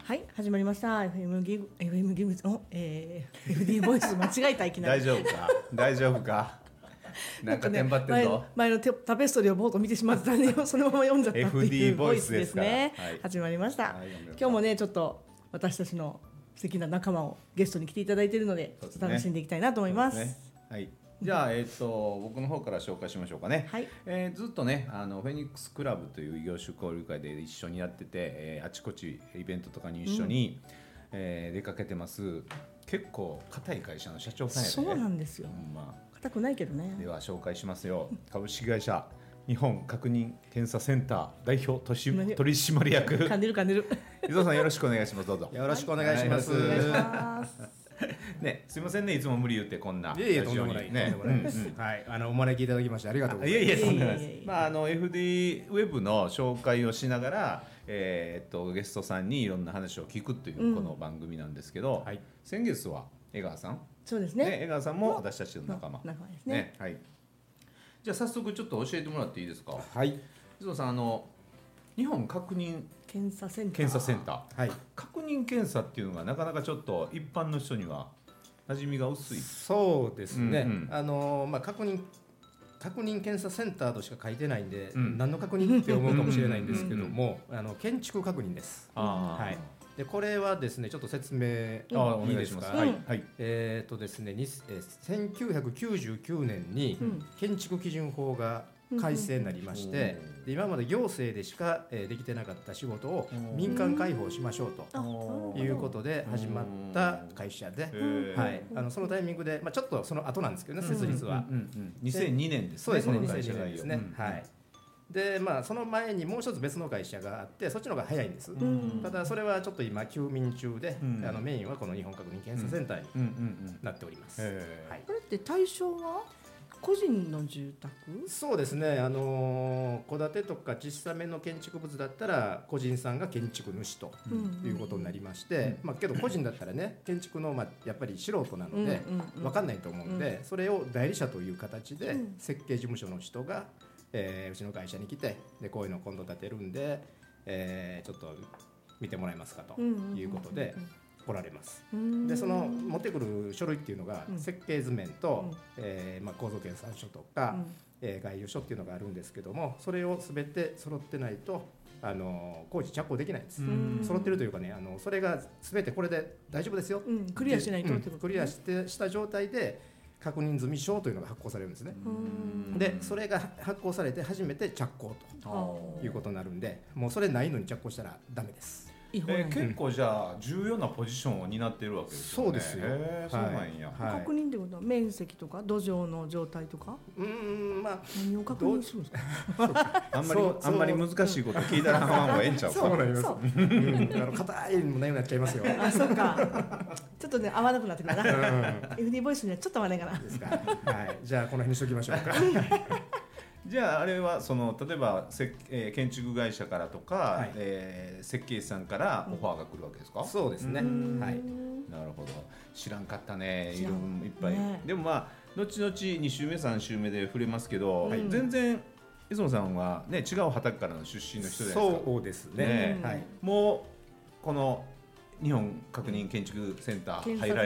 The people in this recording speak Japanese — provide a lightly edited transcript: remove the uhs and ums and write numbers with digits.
はい、始まりました。FM ギブ、FD ボイス間違えたいきなり。 大丈夫か大丈夫かなんかテンパってるぞ。 前のタペストリーをボート見てしまったんでそのまま読んじゃったっていう FD ボイスですね。 はい、 始まりました、 はい、 今日もねちょっと私たちの素敵な仲間をゲストに来ていただいているので、楽しんでいきたいなと思います。 ね、はい。じゃあ、僕の方から紹介しましょうかね。 はい。 ずっとねフェニックスクラブという異業種交流会で一緒にやってて、あちこちイベントとかに一緒に、出かけてます。結構固い会社の社長さんやで。 そうなんですよ。固くないけどね。 では紹介しますよ。株式会社日本確認検査センター代表取締役噛んでる伊藤さん、よろしくお願いします。どうぞよろしくお願いします。 お願いしますね、すいませんね、いつも無理言ってこんな。 いえいえ、とんでもないね。はい、お招きいただきましてありがとうございます。 いえいえ、とんでもないです。FD ウェブの紹介をしながら、ゲストさんにいろんな話を聞くというこの番組なんですけど、先月は江川さん、 そうですね。 江川さんも私たちの仲間。 仲間ですね。 はい。じゃあ早速ちょっと教えてもらっていいですか。 はい。 伊藤さん、日本確認検査センター、 はい、 確認検査っていうのがなかなかちょっと一般の人には馴染みが薄い。 そうですね、確認検査センターとしか書いてないんで、何の確認って思うかもしれないんですけども、建築確認です。はい。でこれはですね、ちょっと説明いいですか。ですね、1999年に建築基準法が改正になりまして、で今まで行政でしかできてなかった仕事を民間開放しましょうということで始まった会社で、はい、そのタイミングで、ちょっとその後なんですけどね、設立は 2002年ですね。 そうですね、2002年ですね。はい。でその前にもう一つ別の会社があって、そっちの方が早いんです。ただそれはちょっと今休眠中で、メインはこの日本確認検査センターになっております。 これって対象は個人の住宅？ そうですね、戸建てとか小さめの建築物だったら個人さんが建築主ということになりまして、けど個人だったらね、建築のやっぱり素人なので分かんないと思うんで、それを代理者という形で設計事務所の人がうちの会社に来て、でこういうのを今度建てるんで、ちょっと見てもらえますかということで来られます。でその持ってくる書類っていうのが、設計図面と、構造計算書とか、概要書っていうのがあるんですけども、それを全て揃ってないと工事着工できないんです。揃ってるというかね、それが全てこれで大丈夫ですよ、 クリアしないとってこと、 クリアした状態で確認済み証というのが発行されるんですね。でそれが発行されて初めて着工ということになるんで、もうそれないのに着工したらダメです。 結構じゃあ重要なポジションを担っているわけですよね。 そうですよ。 そうなんや。 確認ってことは面積とか土壌の状態とか、何を確認するんですか。 あんまり難しいこと聞いたら方がええんちゃうか。 そうなります。硬いものになっちゃいますよ。 あ、そうか。ちょっとね合わなくなってくるな。FD ボイスにはちょっと合わないかな。 ですか。はい。じゃあこの辺にしときましょうか。 じゃああれは例えば建築会社からとか、設計士さんからオファーが来るわけですか。 そうですね。はい。 なるほど。知らんかったね。いろいっぱい。でも後々2週目3週目で触れますけど、全然磯野さんはね違う畑からの出身の人じゃないですか。 そうですね。 もうこの日本確認建築センター入ら